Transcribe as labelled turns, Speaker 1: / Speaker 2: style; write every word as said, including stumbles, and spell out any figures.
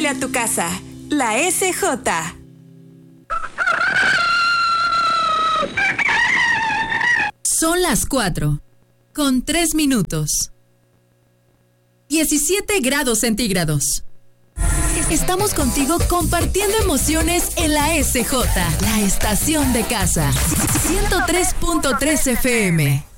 Speaker 1: Pregúntale a tu casa. La S J.
Speaker 2: Son las cuatro, con tres minutos. diecisiete grados centígrados. Estamos contigo compartiendo emociones en la S J, la estación de casa. ciento tres punto tres F M.